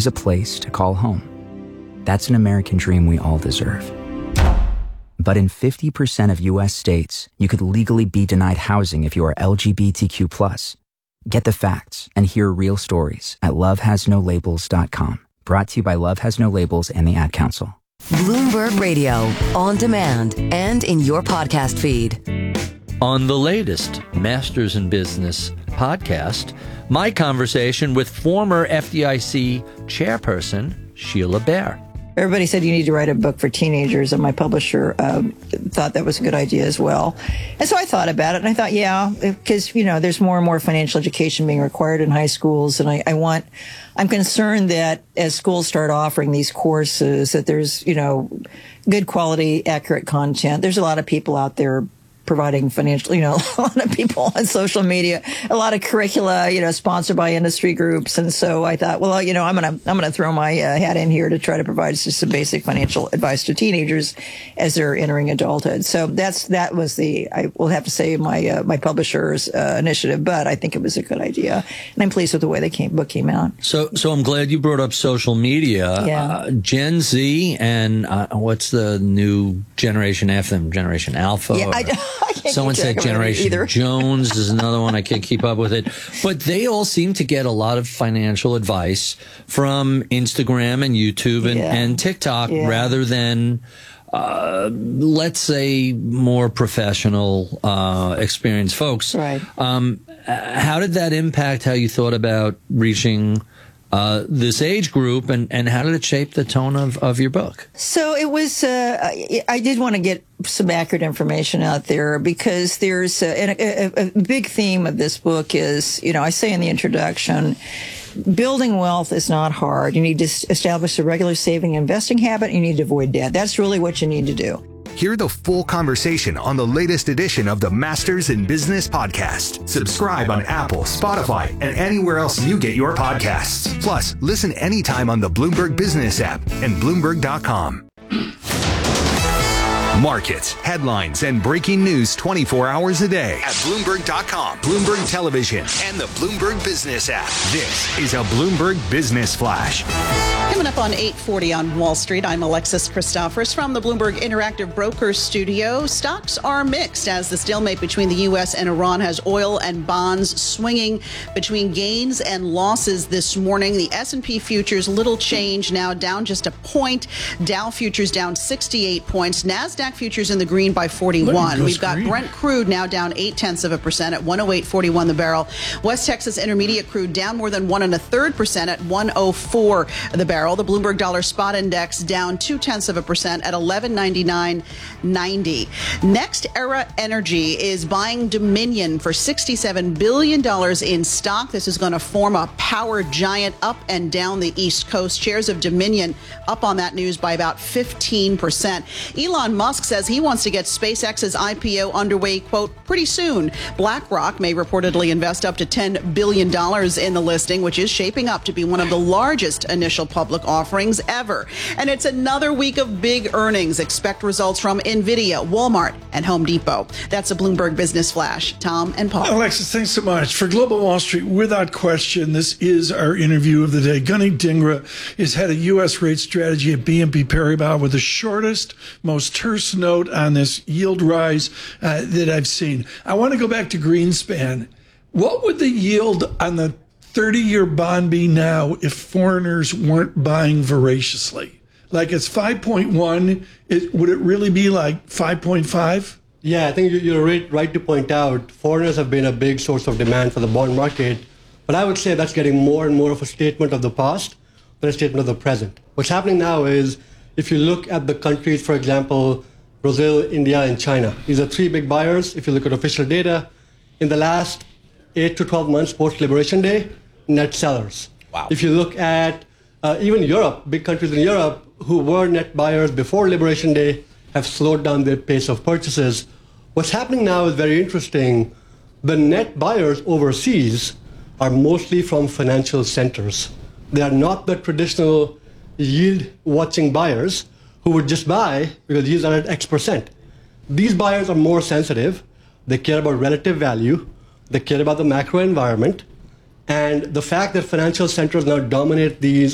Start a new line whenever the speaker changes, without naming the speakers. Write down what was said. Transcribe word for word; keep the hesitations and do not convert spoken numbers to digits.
choose a place to call home. That's an American dream we all deserve. But in fifty percent of U S states, you could legally be denied housing if you are L G B T Q plus. Get the facts and hear real stories at love has no labels dot com. Brought to you by Love Has No Labels and the Ad Council.
Bloomberg Radio, on demand and in your podcast feed.
On the latest Masters in Business podcast, my conversation with former F D I C chairperson Sheila Bair.
Everybody said you need to write a book for teenagers, and my publisher um, thought that was a good idea as well. And so I thought about it, and I thought, yeah, because, you know, there's more and more financial education being required in high schools, and I, I want, I'm concerned that as schools start offering these courses, that there's, you know, good quality, accurate content. There's a lot of people out there providing financial, you know, a lot of people on social media, a lot of curricula, you know, sponsored by industry groups. And so I thought, well, you know, I'm going to, I'm going to throw my uh, hat in here to try to provide just some basic financial advice to teenagers as they're entering adulthood. So that's, that was the, I will have to say my, uh, my publisher's uh, initiative, but I think it was a good idea. And I'm pleased with the way the came, book came out.
So, so I'm glad you brought up social media.
Yeah.
Uh, Gen Z and uh, what's the new generation after them? Generation Alpha?
Yeah,
or-
I, I can't
Someone
keep
said
track of it
Generation
either.
Jones is another one. I can't keep up with it. But they all seem to get a lot of financial advice from Instagram and YouTube and,
Yeah.
and TikTok
Yeah.
rather than, uh, let's say, more professional, uh, experienced folks.
Right.
Um, how did that impact how you thought about reaching Uh, this age group, and, and how did it shape the tone of, of your book?
So it was, uh, I, I did want to get some accurate information out there because there's a, a, a big theme of this book is, you know, I say in the introduction, building wealth is not hard. You need to establish a regular saving and investing habit. You need to avoid debt. That's really what you need to do.
Hear the full conversation on the latest edition of the Masters in Business podcast. Subscribe on Apple, Spotify, and anywhere else you get your podcasts. Plus, listen anytime on the Bloomberg Business app and Bloomberg dot com. Markets, headlines, and breaking news twenty-four hours a day at Bloomberg dot com, Bloomberg Television, and the Bloomberg Business app. This is a Bloomberg Business Flash.
Coming up on eight forty on Wall Street, I'm Alexis Christophers from the Bloomberg Interactive Brokers studio. Stocks are mixed as the stalemate between the U S and Iran has oil and bonds swinging between gains and losses this morning. The S and P futures, little change now, down just a point. Dow futures down sixty-eight points. NASDAQ futures in the green by forty-one. We've got green. Brent crude now down eight tenths of a percent at one oh eight forty-one the barrel. West Texas Intermediate crude down more than one and a third percent at one oh four the barrel. The Bloomberg Dollar Spot Index down two tenths of a percent at eleven ninety-nine ninety. Next Era Energy is buying Dominion for sixty-seven billion dollars in stock. This is going to form a power giant up and down the East Coast. Shares of Dominion up on that news by about fifteen percent. Elon Musk says he wants to get SpaceX's I P O underway, quote, pretty soon. BlackRock may reportedly invest up to ten billion dollars in the listing, which is shaping up to be one of the largest initial public offerings ever. And it's another week of big earnings. Expect results from NVIDIA, Walmart, and Home Depot. That's a Bloomberg Business Flash. Tom and Paul.
Alexis, thanks so much. For Global Wall Street, without question, this is our interview of the day. Gunny Dhingra is head of U S rate strategy at B N P Paribas with the shortest, most terse note on this yield rise uh, that I've seen. I want to go back to Greenspan. What would the yield on the thirty-year bond be now if foreigners weren't buying voraciously? Like it's five point one, it, would it really be like five point five?
Yeah, I think you're right, right to point out foreigners have been a big source of demand for the bond market, but I would say that's getting more and more of a statement of the past than a statement of the present. What's happening now is if you look at the countries, for example, Brazil, India, and China, these are three big buyers. If you look at official data, in the last eight to twelve months post-Liberation Day, net sellers.
Wow.
If you look at uh, even Europe, big countries in Europe who were net buyers before Liberation Day have slowed down their pace of purchases. What's happening now is very interesting. The net buyers overseas are mostly from financial centers. They are not the traditional yield-watching buyers who would just buy because yields are at X percent. These buyers are more sensitive. They care about relative value. They care about the macro environment. And the fact that financial centers now dominate these